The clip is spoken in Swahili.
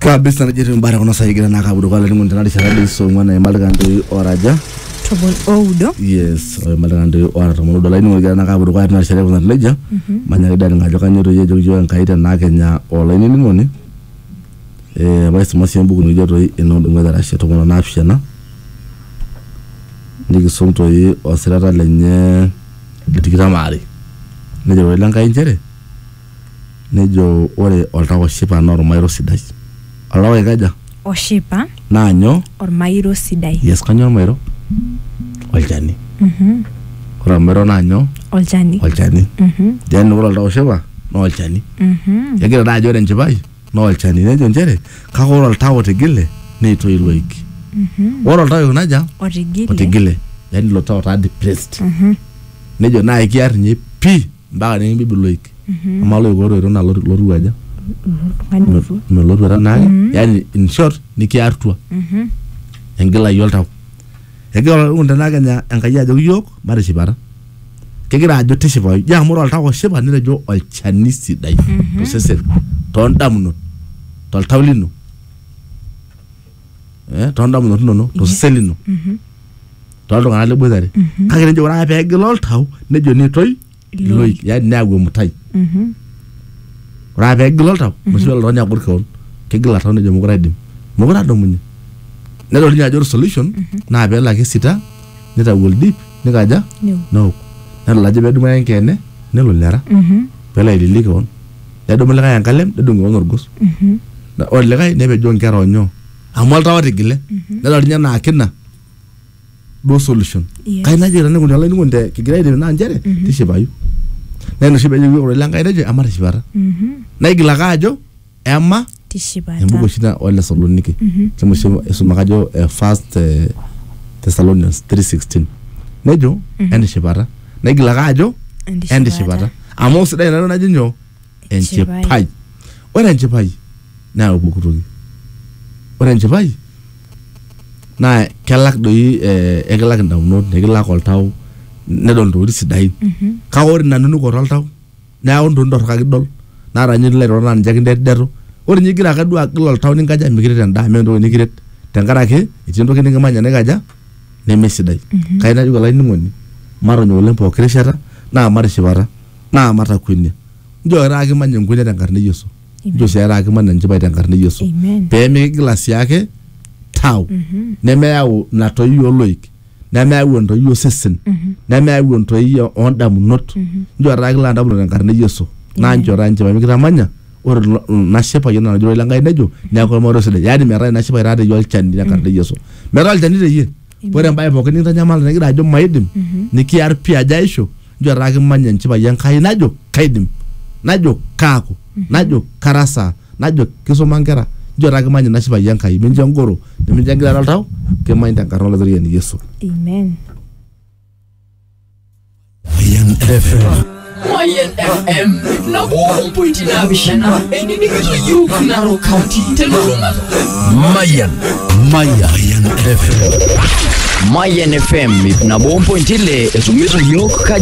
Kabisa najiri mbara kuna sahigira na kabudu kwa lalimu ntanari sharadi so mwana malagandi oraja Tobon oudo. Yes, malagandi orata muludo laini mwana na kabudu kwa ntanari sharadi kuna leja manya idari ngajoka nyoto yejo kijo nkaita na Kenya olaini nimoni baisi masi mbuku njoto ino ngweza rasha tobona na afshana niki somto yi osirata lenye litikita maari nejo wela nkai njere nejo ore oltako shipa na ormairo sidai alawa ikaja Oshipa nanyo ormairo sidai. Yes, kanyo ormairo olchani ore ormairo nanyo Olchani then ore oltako shipa na olchani yagira dajo ore nchipai na olchani nejo njere kake ore oltako tigile neitoi loiki ore oltako naja otigile yani lotao ta depressed nejo na ikiar nye pi mpaka nimbibi loiki ama loiki oro na loru aja melotu era nae yani in short nikiartua engila yoltau egira unda naganya enkai ajo yok marishipara kegira ajo tishipa ja moro oltau shipa nirejo olchani sidai to sesen to ndamunot to taulino to ndamunot no to selino to ndongana lebozare kake nejo ora pe egila oltau nejo nitoi loik yani nagwe mutai ora pe egila oltau musibel ronya gurkon kegila taw nejo mugura dim mugura domunye nelo nya ajo solution na be la kesita nita wol deep nikaja no nelo laje be duma yankene nelo lera bela ilikon edo mele kaya kalem edo ngon orgos na ole kay nebe jon keronyo amol tawati gile nelo nya na akina do solution kay na jira ngon yalla ngonde kigira ide na njere tishibayu neno shibe yugo ore langa ide amara shibara na igila kajo ema tishibata embugo shina ole solonike tumusema esumakajo first Thessalonians 3:16 nejo endi shibara na igila kajo endi shibara amos dai na jinyo enchepai ore enchepai na obukurugi ore enchepai na kelak doi egelak ndaunot negelak oltau nedol do sidai ka ore nanunu ko oltau na ondo ndor ka gidol na ranyi lero nan jaginde deru ore nyigira ka dua gil oltau ningaja migiret enda mendo nigiret tenkarake itindo kene ngamanya negaja nemesidai kaina juga lain ngoni maro nyole po kreshara na marishibara na mata kwinne njo ra ga manya ngune tenkarne Yesu njo sera ga manya njibai tenkarne Yesu pe me glass yake tau neme yawo na to yo loik neme yawo ndo yo sesen neme yawo ndo yo ondam not njo ra ga landa bro tenkarne Yesu na njo ra njibai mikira manya or na shepa yona na jore langa nejo ne ko moro sede yadi mera na shepa rade yol chandi tenkarne Yesu meral chandi de ye pore mbaye boko ni tanya mal ne gira jo maidim ni ki arpi ajaisho njo ra ga manya njibai yankai najo kaidim najo kako najo karasa najo kiso mangera jora ga manya nashiba yankai minjangoro de minjangira raltaw ke mainda karola zariya ni Yesu amen Mayan FM na bukumpuiti na bishana eni nikito yu Narok County teluruma Mayan FM na bukumpuiti le esumiso yok